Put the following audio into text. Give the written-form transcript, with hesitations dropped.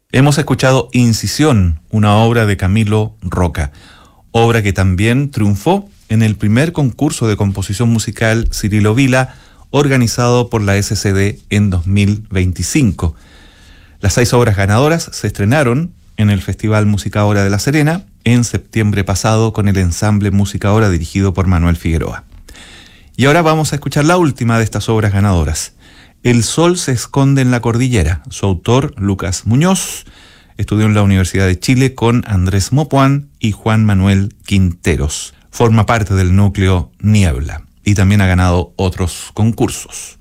Hemos escuchado Incisión, una obra de Camilo Roca, obra que también triunfó en el primer concurso de composición musical Cirilo Vila, organizado por la SCD en 2025. Las 6 obras ganadoras se estrenaron en el Festival Música Hora de La Serena en septiembre pasado con el ensamble Música Hora dirigido por Manuel Figueroa. Y ahora vamos a escuchar la última de estas obras ganadoras. El sol se esconde en la cordillera. Su autor, Lucas Muñoz, estudió en la Universidad de Chile con Andrés Mopuán y Juan Manuel Quinteros. Forma parte del núcleo Niebla y también ha ganado otros concursos.